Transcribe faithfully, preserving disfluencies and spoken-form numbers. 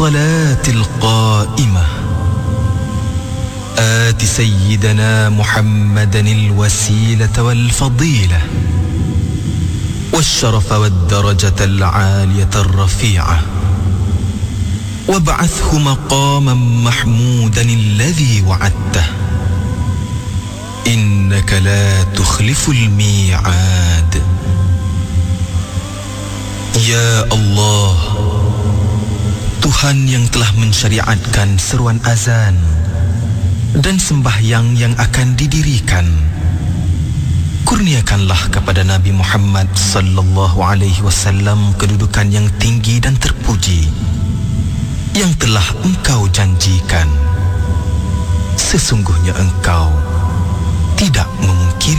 الصلاة القائمة آت سيدنا محمدا الوسيلة والفضيلة والشرف والدرجة العالية الرفيعة وابعثه مقاما محمودا الذي وعدته إنك لا تخلف الميعاد. Ya Allah, Tuhan yang telah mensyariatkan seruan azan dan sembahyang yang akan didirikan, kurniakanlah kepada Nabi Muhammad sallallahu alaihi wasallam kedudukan yang tinggi dan terpuji yang telah Engkau janjikan. Sesungguhnya Engkau tidak memungkiri